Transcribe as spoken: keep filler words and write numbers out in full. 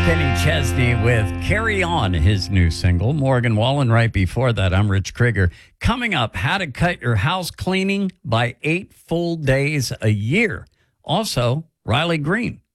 Kenny Chesney with Carry On, his new single. Morgan Wallen right before that. I'm Rich Krieger. Coming up, how to cut your house cleaning by eight full days a year. Also, Riley Green